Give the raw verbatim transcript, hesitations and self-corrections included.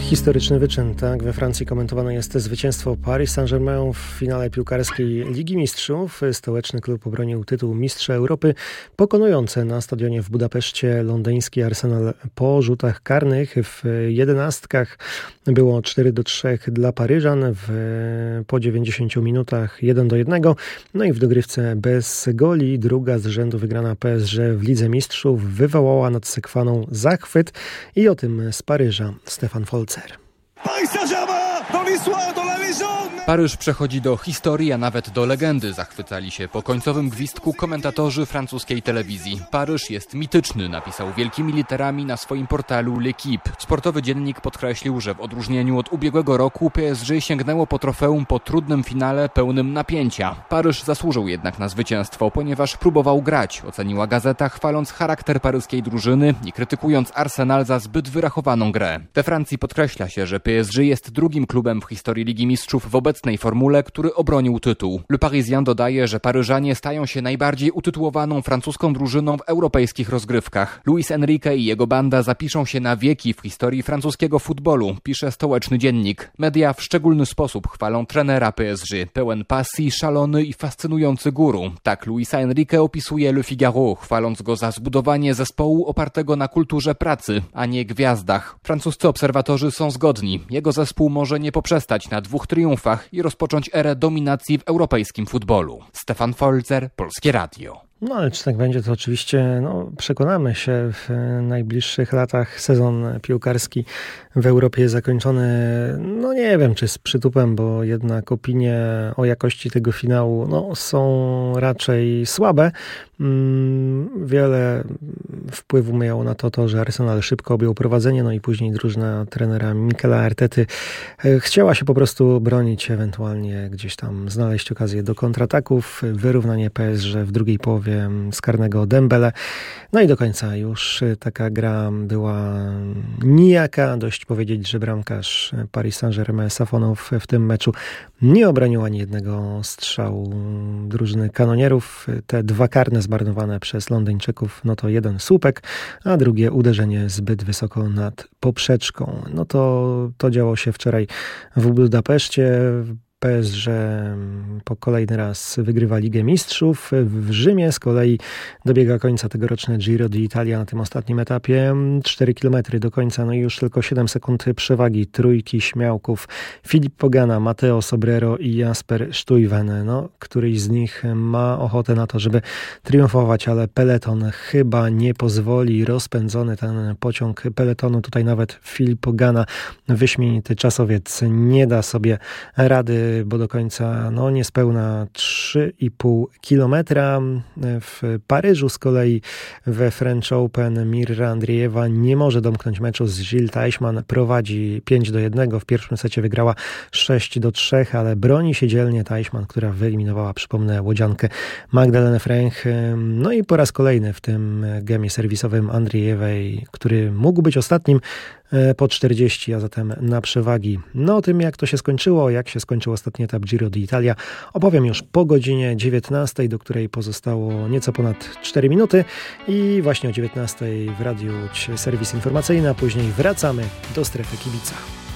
Historyczny wyczyn, tak? We Francji komentowane jest zwycięstwo Paris Saint-Germain w finale piłkarskiej Ligi Mistrzów. Stołeczny klub obronił tytuł Mistrza Europy, pokonując na stadionie w Budapeszcie londyński Arsenal po rzutach karnych. W jedenastkach było cztery do trzech dla Paryżan, w, po dziewięćdziesięciu minutach jeden do jednego. No i w dogrywce bez goli druga z rzędu wygrana P S G w Lidze Mistrzów wywołała nad Sekwaną zachwyt i o tym z Paryża Stefan Folzer. Paryż przechodzi do historii, a nawet do legendy. Zachwycali się po końcowym gwizdku komentatorzy francuskiej telewizji. Paryż jest mityczny, napisał wielkimi literami na swoim portalu L'Équipe. Sportowy dziennik podkreślił, że w odróżnieniu od ubiegłego roku P S G sięgnęło po trofeum po trudnym finale pełnym napięcia. Paryż zasłużył jednak na zwycięstwo, ponieważ próbował grać, oceniła gazeta, chwaląc charakter paryskiej drużyny i krytykując Arsenal za zbyt wyrachowaną grę. We Francji podkreśla się, że P S G jest drugim klubem w historii Ligi Mistrzów w obecnej formule, który obronił tytuł. Le Parisien dodaje, że Paryżanie stają się najbardziej utytułowaną francuską drużyną w europejskich rozgrywkach. Luis Enrique i jego banda zapiszą się na wieki w historii francuskiego futbolu, pisze stołeczny dziennik. Media w szczególny sposób chwalą trenera P S G, pełen pasji, szalony i fascynujący guru. Tak Luisa Enrique opisuje Le Figaro, chwaląc go za zbudowanie zespołu opartego na kulturze pracy, a nie gwiazdach. Francuscy obserwatorzy są zgodni. Jego zespół może nie poprzestać na dwóch triumfach i rozpocząć erę dominacji w europejskim futbolu. Stefan Folzer, Polskie Radio. No ale czy tak będzie, to oczywiście no, przekonamy się w najbliższych latach. Sezon piłkarski w Europie jest zakończony, no nie wiem czy z przytupem, bo jednak opinie o jakości tego finału no, są raczej słabe. Wiele wpływu miało na to, to, że Arsenal szybko objął prowadzenie, no i później drużyna trenera Mikela Artety chciała się po prostu bronić, ewentualnie gdzieś tam znaleźć okazję do kontrataków, wyrównanie P S G w drugiej połowie z karnego Dembele. No i do końca już taka gra była nijaka. Dość powiedzieć, że bramkarz Paris Saint-Germain Safonow w tym meczu nie obronił ani jednego strzału drużyny kanonierów. Te dwa karne zmarnowane przez Londyńczyków, no to jeden słupek, a drugie uderzenie zbyt wysoko nad poprzeczką. No to, to działo się wczoraj w Budapeszcie. P S G po kolejny raz wygrywa Ligę Mistrzów. W Rzymie z kolei dobiega końca tegoroczne Giro d'Italia na tym ostatnim etapie. cztery kilometry do końca, no i już tylko siedem sekund przewagi trójki śmiałków. Filip Pogana, Matteo Sobrero i Jasper Stuyven. No, któryś z nich ma ochotę na to, żeby triumfować, ale peleton chyba nie pozwoli. Rozpędzony ten pociąg peletonu. Tutaj nawet Filip Pogana, wyśmienity czasowiec, nie da sobie rady, bo do końca no niespełna trzy i pół kilometra. W Paryżu z kolei we French Open Mirra Andriejewa nie może domknąć meczu z Gilles Teichmann. Prowadzi pięć do jednego. W pierwszym secie wygrała sześć do trzech, ale broni się dzielnie Teichmann, która wyeliminowała, przypomnę, łodziankę Magdalenę Fręch. No i po raz kolejny w tym gemie serwisowym Andriejewej, który mógł być ostatnim, po czterdzieści, a zatem na przewagi. No o tym, jak to się skończyło, jak się skończył ostatni etap Giro d'Italia, opowiem już po godzinie dziewiętnastej, do której pozostało nieco ponad cztery minuty i właśnie o dziewiętnastej w Radiu Łódź serwis informacyjny, a później wracamy do strefy kibica.